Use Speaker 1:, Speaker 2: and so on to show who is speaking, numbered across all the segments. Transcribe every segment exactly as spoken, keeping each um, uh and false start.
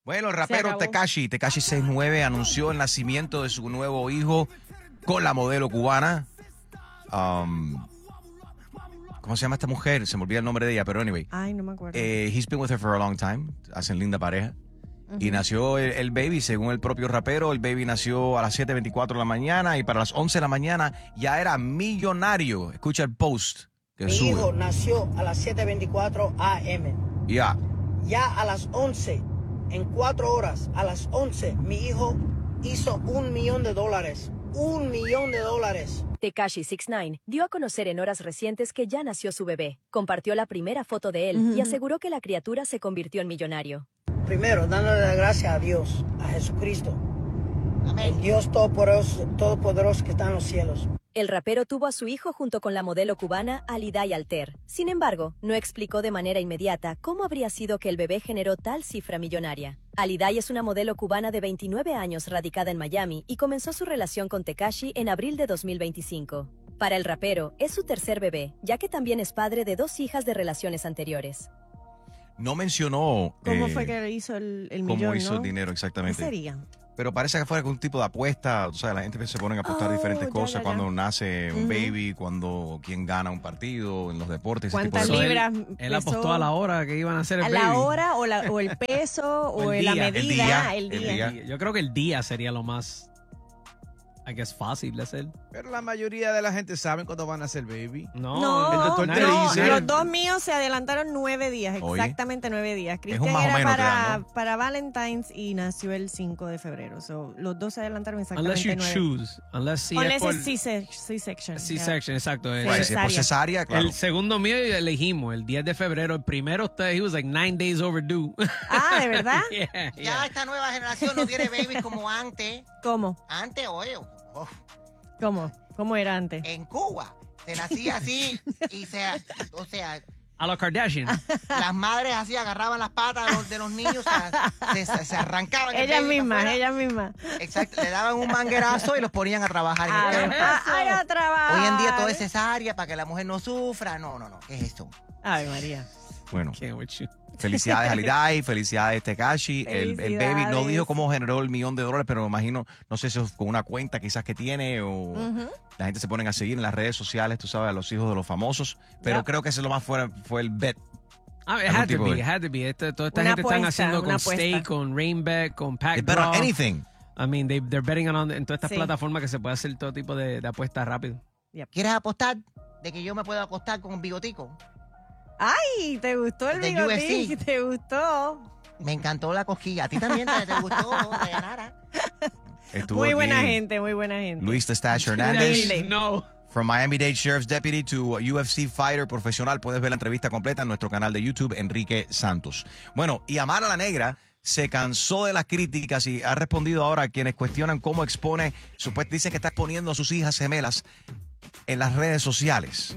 Speaker 1: Bueno, el rapero Tekashi, Tekashi sesenta y nueve anunció el nacimiento de su nuevo hijo con la modelo cubana. Um, ¿Cómo se llama esta mujer? Se me olvida el nombre de ella, pero anyway.
Speaker 2: Ay, no me acuerdo.
Speaker 1: Eh, he's been with her for a long time. Hacen linda pareja. Uh-huh. Y nació el, el baby, según el propio rapero. El baby nació a las siete veinticuatro de la mañana y para las once de la mañana ya era millonario. Escucha el post que
Speaker 3: Mi
Speaker 1: sube.
Speaker 3: hijo nació a las siete veinticuatro a eme.
Speaker 1: Ya. Yeah.
Speaker 3: Ya a las once, en cuatro horas, a las once, mi hijo hizo un millón de dólares. Un millón de dólares.
Speaker 4: Tekashi sesenta y nueve dio a conocer en horas recientes que ya nació su bebé. Compartió la primera foto de él
Speaker 2: Uh-huh.
Speaker 4: y aseguró que la criatura se convirtió en millonario.
Speaker 3: Primero, dándole las gracias a Dios, a Jesucristo. Amén. El Dios todopoderoso, todopoderoso que está en los cielos.
Speaker 4: El rapero tuvo a su hijo junto con la modelo cubana Aliday Alter. Sin embargo, no explicó de manera inmediata cómo habría sido que el bebé generó tal cifra millonaria. Aliday es una modelo cubana de veintinueve años radicada en Miami y comenzó su relación con Tekashi en abril de dos mil veinticinco. Para el rapero, es su tercer bebé, ya que también es padre de dos hijas de relaciones anteriores.
Speaker 1: No mencionó...
Speaker 2: ¿Cómo
Speaker 1: eh,
Speaker 2: fue que hizo el, el
Speaker 1: cómo
Speaker 2: millón,
Speaker 1: hizo
Speaker 2: ¿no?
Speaker 1: el dinero exactamente.
Speaker 2: ¿Qué sería?
Speaker 1: Pero parece que fuera con un tipo de apuesta. O sea, la gente se pone a apostar
Speaker 2: Oh,
Speaker 1: diferentes
Speaker 2: ya,
Speaker 1: cosas.
Speaker 2: ya, ya.
Speaker 1: Cuando nace un
Speaker 2: Uh-huh.
Speaker 1: baby, cuando quién gana un partido, en los deportes. Ese tipo
Speaker 2: ¿Cuántas
Speaker 1: de cosas.
Speaker 2: libras
Speaker 5: Él, él
Speaker 2: pesó?
Speaker 5: apostó a la hora que iban a hacer el
Speaker 2: ¿A
Speaker 5: baby.
Speaker 2: la hora o, la, o el peso o,
Speaker 5: O el
Speaker 2: la
Speaker 5: día,
Speaker 2: medida?
Speaker 1: el día,
Speaker 2: el
Speaker 1: el
Speaker 2: día.
Speaker 1: día.
Speaker 5: Yo creo que el día sería lo más, I guess, fácil de hacer.
Speaker 6: Pero la mayoría de la gente sabe cuándo van a ser baby.
Speaker 5: No,
Speaker 2: No,
Speaker 6: el doctor te
Speaker 2: no,
Speaker 6: dice-
Speaker 2: los dos míos se adelantaron nueve días,
Speaker 1: Oye.
Speaker 2: exactamente nueve días.
Speaker 1: un
Speaker 2: Cristian
Speaker 1: más o
Speaker 2: era
Speaker 1: menos que
Speaker 2: para,
Speaker 1: dan, ¿no?
Speaker 2: para Valentine's y nació el cinco de febrero. So, los dos se adelantaron
Speaker 5: Unless you
Speaker 2: exactamente nueve.
Speaker 5: choose. Unless si
Speaker 2: Unless
Speaker 5: es por
Speaker 2: it's C- C-section.
Speaker 5: C-section, exacto.
Speaker 2: Sí.
Speaker 5: El-
Speaker 1: Right, si es por
Speaker 2: cesárea.
Speaker 1: cesárea, claro.
Speaker 5: El segundo mío elegimos el diez de febrero. El primero, usted, he was like nine days overdue.
Speaker 2: Ah, ¿de verdad?
Speaker 5: Yeah,
Speaker 7: Ya
Speaker 5: yeah.
Speaker 7: esta nueva generación no tiene babies como antes.
Speaker 2: ¿Cómo?
Speaker 7: Antes, oye, oh,
Speaker 2: ¿Cómo? ¿Cómo era antes?
Speaker 7: en Cuba se nacía así y se, o sea,
Speaker 5: A los Kardashian.
Speaker 7: las madres así agarraban las patas de los, de los niños, o sea, se, se- se arrancaban. el
Speaker 2: Ellas
Speaker 7: baby para
Speaker 2: mismas,
Speaker 7: afuera.
Speaker 2: ellas mismas.
Speaker 7: Exacto, le daban un manguerazo y los ponían a trabajar en
Speaker 2: A
Speaker 7: el
Speaker 2: ver,
Speaker 7: campo.
Speaker 2: a, ay, a trabajar.
Speaker 7: Hoy en día todo es cesárea para que la mujer no sufra. No, no, no, ¿qué es esto?
Speaker 2: Ay, María.
Speaker 1: Bueno,
Speaker 5: Can't with you.
Speaker 1: felicidades a Aliday, felicidades Tekashi. El, el baby no
Speaker 2: Felicidades.
Speaker 1: dijo cómo generó el millón de dólares, pero me imagino, no sé si es con una cuenta quizás que tiene o
Speaker 2: Ujú.
Speaker 1: la gente se ponen a seguir en las redes sociales, tú sabes, a los hijos de los famosos. Pero
Speaker 2: Yep.
Speaker 1: creo que ese lo más fue, fue el bet.
Speaker 5: Ah, it
Speaker 1: Algún
Speaker 5: had to
Speaker 1: tipo
Speaker 5: be,
Speaker 1: de-
Speaker 5: it had to be. Este- toda esta
Speaker 2: Una
Speaker 5: gente están
Speaker 2: apuesta,
Speaker 5: haciendo
Speaker 2: una
Speaker 5: con
Speaker 2: apuesta.
Speaker 5: Stake, con Rainback, con Pack
Speaker 1: They bet on
Speaker 5: Draw.
Speaker 1: anything.
Speaker 5: I mean, they, they're betting on en todas estas
Speaker 2: Sí.
Speaker 5: plataformas que se puede hacer todo tipo de, de apuestas rápido.
Speaker 7: ¿Quieres apostar de que yo me puedo acostar con un bigotico?
Speaker 2: Ay, ¿te gustó el
Speaker 7: De
Speaker 2: bigotín?
Speaker 7: U F C.
Speaker 2: ¿Te gustó?
Speaker 7: Me encantó la cosquilla. ¿A ti también te, te gustó que ganara?
Speaker 1: Estuvo
Speaker 2: Muy
Speaker 1: aquí
Speaker 2: buena gente, muy buena gente.
Speaker 1: Luis The Stash Hernández.
Speaker 2: Humilde.
Speaker 5: No.
Speaker 1: From Miami-Dade Sheriff's Deputy to U F C Fighter profesional. Puedes ver la entrevista completa en nuestro canal de YouTube, Enrique Santos. Bueno, y Amara la Negra se cansó de las críticas y ha respondido ahora a quienes cuestionan cómo expone, supuestamente dicen que está exponiendo a sus hijas gemelas en las redes sociales.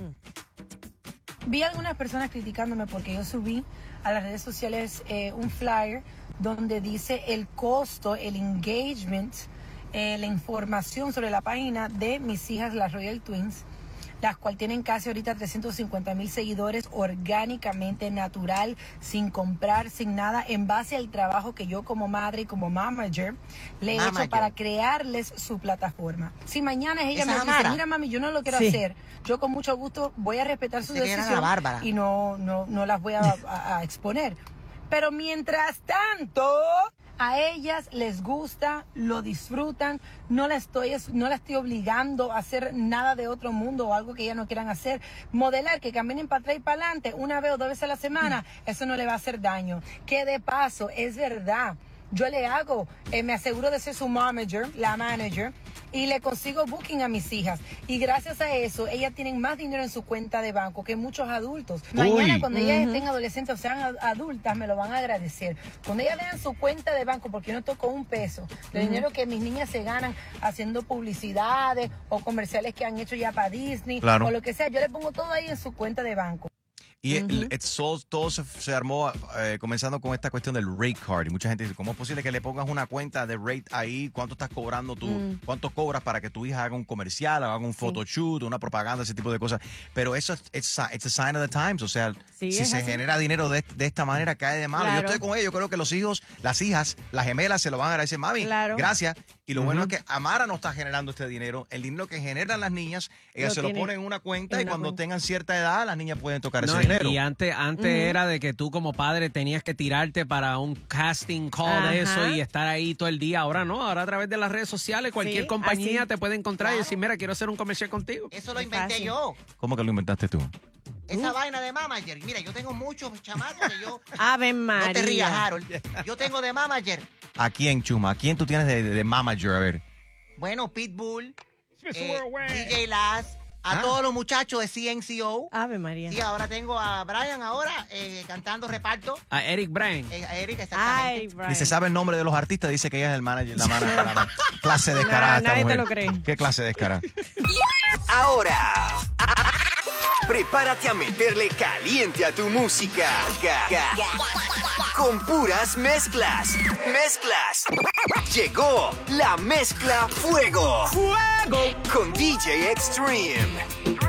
Speaker 8: Vi algunas personas criticándome porque yo subí a las redes sociales eh, un flyer donde dice el costo, el engagement, eh, la información sobre la página de mis hijas, las Royal Twins, las cuales tienen casi ahorita trescientos cincuenta mil seguidores orgánicamente, natural, sin comprar, sin nada, en base al trabajo que yo como madre y como manager le he
Speaker 7: Mamager.
Speaker 8: hecho para crearles su plataforma. Si mañana ella
Speaker 7: Esa
Speaker 8: me
Speaker 7: es
Speaker 8: dice,
Speaker 7: Amara.
Speaker 8: mira mami, yo no lo quiero
Speaker 2: Sí.
Speaker 8: hacer, yo con mucho gusto voy a respetar su
Speaker 7: Pensé que era
Speaker 8: decisión
Speaker 7: la Bárbara.
Speaker 8: y no, no, no las voy a, a- a exponer. Pero mientras tanto, a ellas les gusta, lo disfrutan, no la estoy, no la estoy obligando a hacer nada de otro mundo o algo que ellas no quieran hacer. Modelar, que caminen para atrás y para adelante una vez o dos veces a la semana, eso no le va a hacer daño. Que de paso, es verdad, yo le hago, eh, me aseguro de ser su manager, la manager, y le consigo booking a mis hijas. Y gracias a eso, ellas tienen más dinero en su cuenta de banco que muchos adultos. Mañana,
Speaker 1: Uy.
Speaker 8: cuando ellas estén adolescentes o sean ad- adultas, me lo van a agradecer. Cuando ellas vean su cuenta de banco, porque yo no toco un peso, el dinero que mis niñas se ganan haciendo publicidades o comerciales que han hecho ya para Disney,
Speaker 1: Claro.
Speaker 8: o lo que sea, yo le pongo todo ahí en su cuenta de banco.
Speaker 1: Y el- el- todo, todo se, se armó eh, comenzando con esta cuestión del rate card. Y mucha gente dice, ¿cómo es posible que le pongas una cuenta de rate ahí? ¿Cuánto estás cobrando tú?
Speaker 2: Mm.
Speaker 1: ¿Cuánto cobras para que tu hija haga un comercial, haga un photoshoot, una propaganda, ese tipo de cosas? Pero eso es it's a, it's a sign of the times. O sea,
Speaker 2: Sí,
Speaker 1: si
Speaker 2: es
Speaker 1: se
Speaker 2: así.
Speaker 1: genera dinero de, de esta manera, cae de malo.
Speaker 2: Claro.
Speaker 1: Yo estoy con ellos. Yo creo que los hijos, las hijas, las gemelas se lo van a agradecer. Mami,
Speaker 2: Claro.
Speaker 1: gracias. Y lo bueno es que Amara no está generando este dinero. El dinero que generan las niñas, ellas
Speaker 2: Lo
Speaker 1: se lo
Speaker 2: tiene
Speaker 1: ponen en una cuenta
Speaker 2: en
Speaker 1: y
Speaker 2: una
Speaker 1: cuando
Speaker 2: cuenta.
Speaker 1: tengan cierta edad, las niñas pueden tocar
Speaker 5: No,
Speaker 1: ese
Speaker 5: y-
Speaker 1: dinero.
Speaker 5: y antes, antes era de que tú como padre tenías que tirarte para un casting call de eso
Speaker 2: Ajá.
Speaker 5: y estar ahí todo el día. Ahora no, ahora a través de las redes sociales cualquier
Speaker 2: Sí,
Speaker 5: compañía
Speaker 2: así.
Speaker 5: te puede encontrar y
Speaker 7: Claro.
Speaker 5: decir, mira, quiero hacer un comercial contigo.
Speaker 7: Eso lo
Speaker 2: Es
Speaker 7: inventé
Speaker 2: fácil.
Speaker 7: yo.
Speaker 1: ¿Cómo que lo inventaste tú?
Speaker 7: Esa vaina de manager. Mira, yo tengo muchos chamacos que yo...
Speaker 2: Ave María.
Speaker 7: No te rías, Harold. Yo tengo de manager.
Speaker 1: ¿A quién, Chuma? ¿A quién tú tienes de, de, de manager? A ver.
Speaker 7: Bueno, Pitbull, eh,
Speaker 5: Worldwide.
Speaker 7: D J Laz, a
Speaker 1: Ah.
Speaker 7: todos los muchachos de C N C O.
Speaker 2: Ave María.
Speaker 7: Sí, ahora tengo a Brian ahora eh, cantando reparto.
Speaker 5: A Eric Brain.
Speaker 7: Eh, a Eric, exactamente.
Speaker 2: Ay, Brian.
Speaker 1: Ni se sabe el nombre de los artistas, dice que ella es el manager. La manager la ma- clase de descarada.
Speaker 2: Nah,
Speaker 1: esta
Speaker 2: nadie te
Speaker 1: mujer.
Speaker 2: lo cree.
Speaker 1: ¿Qué clase de descarada?
Speaker 9: Ahora, prepárate a meterle caliente a tu música. Con puras mezclas. Mezclas. Llegó la mezcla Fuego. Fuego. Con D J Extreme.